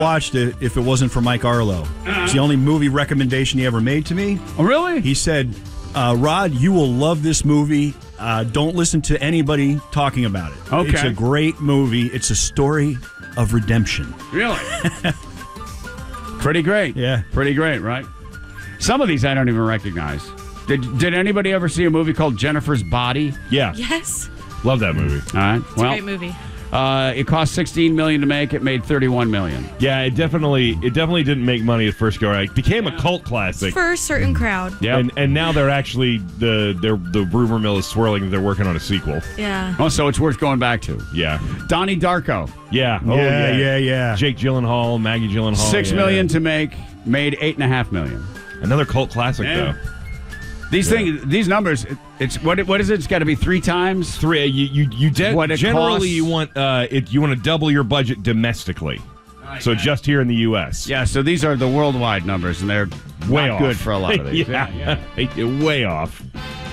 watched it if it wasn't for Mike Arlo. It's the only movie recommendation he ever made to me. Oh, really? He said, Rod, you will love this movie. Don't listen to anybody talking about it. Okay. It's a great movie. It's a story of redemption. Really? Pretty great. Yeah. Pretty great, right? Some of these I don't even recognize. Did anybody ever see a movie called Jennifer's Body? Yeah. Yes. Love that movie. All right. It's a great movie. It cost $16 million to make. It made $31 million. Yeah, it definitely didn't make money at first go. It became a cult classic. For a certain crowd. Yeah. And now they're actually the rumor mill is swirling that they're working on a sequel. Yeah. Oh, so it's worth going back to. Yeah. Donnie Darko. Yeah. Oh, yeah. Jake Gyllenhaal, Maggie Gyllenhaal. $6 million to make, made $8.5 million. Another cult classic though. These numbers. It's what is it? It's got to be 3 times. Three. What it generally costs? you want to double your budget domestically. So just here in the U.S. Yeah. So these are the worldwide numbers, and they're Way not off. good for a lot of these. Way off.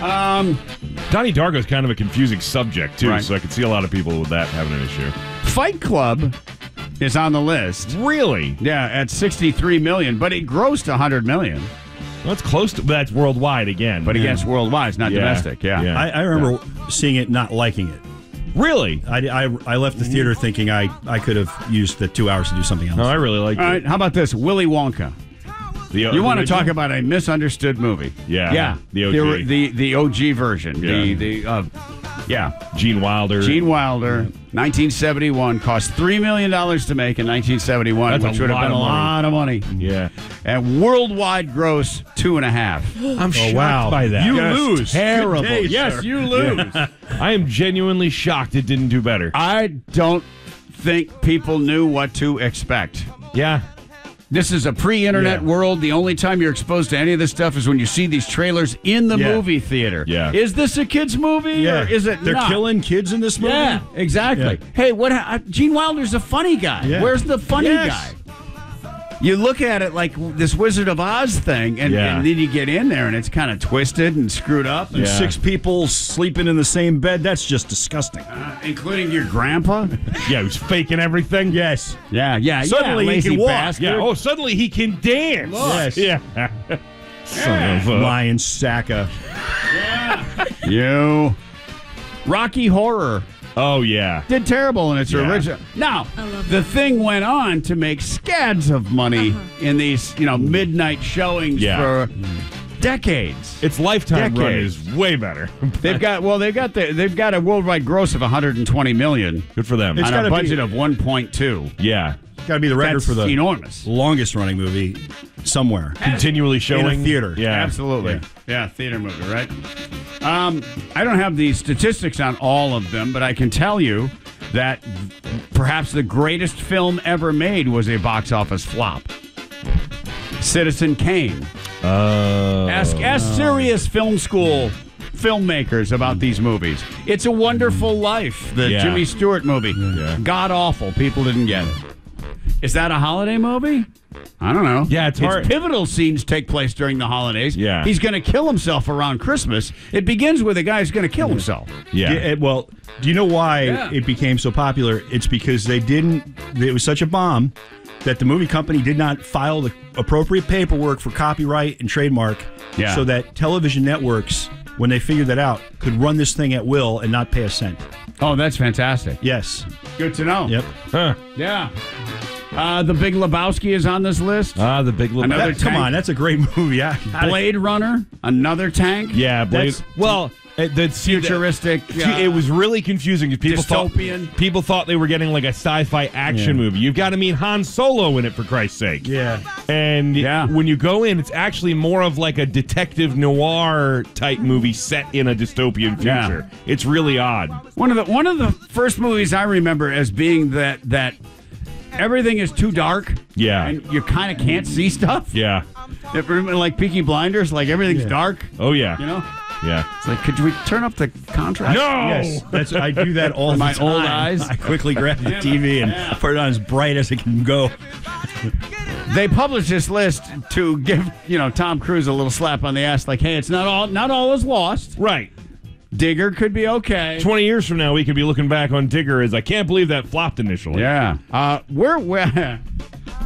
Donnie Darko's kind of a confusing subject too, Right. so I could see a lot of people with that having an issue. Fight Club is on the list. Really? Yeah, at $63 million, but it grossed $100 million. Well, that's close to, but that's worldwide again. But against worldwide, it's not Yeah. domestic. Yeah. Yeah. I remember seeing it, not liking it. Really? I left the theater thinking I could have used the 2 hours to do something else. No, I really like All it. right. How about this? Willy Wonka. You want to talk about a misunderstood movie? Yeah. Yeah. The OG. The OG version. Yeah. Gene Wilder. Gene Wilder, 1971, cost $3 million to make in 1971, That's which a would have lot been a of money. lot of money. Yeah. And worldwide gross 2.5. I'm shocked wow. by that. You Just lose. Terrible. Good day, Yes, sir. you lose. I am genuinely shocked it didn't do better. I don't think people knew what to expect. Yeah. This is a pre-internet Yeah. world. The only time you're exposed to any of this stuff is when you see these trailers in the Yeah. movie theater. Yeah. Is this a kid's movie or is it They're not? killing kids in this movie? Yeah, exactly. Yeah. Hey, Gene Wilder's a funny guy. Yeah. Where's the funny Yes. guy? You look at it like this Wizard of Oz thing, and then you get in there, and it's kind of twisted and screwed up. And Yeah. 6 people sleeping in the same bed. That's just disgusting. Including your grandpa? Yeah, he was faking everything. Yes. Yeah. Suddenly he lazy can walk. bastard. Yeah. Oh, suddenly he can dance. Yes. Yeah. Son of a... Lion Saka. You. Rocky Horror Oh, yeah. did terrible in its Yeah. original. Now, I love the thing went on to make scads of money in these, midnight showings Yeah. for decades. Its lifetime run Decades. is way better. They've got a worldwide gross of $120 million Good for them. It's on a gotta budget be- of 1.2. Yeah. Got to be the record That's for the enormous. longest running movie somewhere. Continually showing. In a theater. Yeah. Absolutely. Yeah, theater movie, right? I don't have the statistics on all of them, but I can tell you that perhaps the greatest film ever made was a box office flop. Citizen Kane. Ask serious film school filmmakers about these movies. It's a Wonderful Life, the Yeah. Jimmy Stewart movie. Yeah. God awful. People didn't get it. Is that a holiday movie? I don't know. Yeah, it's hard. Its pivotal scenes take place during the holidays. Yeah. He's going to kill himself around Christmas. It begins with a guy who's going to kill himself. Yeah. Well, do you know why Yeah. it became so popular? It's because it was such a bomb that the movie company did not file the appropriate paperwork for copyright and trademark Yeah. so that television networks, when they figured that out, could run this thing at will and not pay a cent. Oh, that's fantastic. Yes. Good to know. Yep. Huh. Yeah. The Big Lebowski is on this list. The Big Lebowski. Another Come on, that's a great movie. Blade Runner, another tank. Yeah, Blade. That's- Well, the Futuristic. it was really confusing because Dystopian. people thought they were getting like a sci-fi action movie. You've got to meet Han Solo in it, for Christ's sake. Yeah. And Yeah. when you go in, it's actually more of like a detective noir type movie set in a dystopian future. Yeah. It's really odd. One of the first movies I remember as being that everything is too dark. Yeah. And you kind of can't see stuff. Yeah. Remember, like Peaky Blinders, like everything's dark. Oh yeah. You know, Yeah. it's like, could we turn up the contrast? Yes, I do that all the My time. old eyes. I quickly grab the TV and put it on as bright as it can go. They published this list to give Tom Cruise a little slap on the ass, like, hey, it's not all is lost. Right. Digger could be okay. 20 years from now, we could be looking back on Digger as I can't believe that flopped initially. Yeah. Where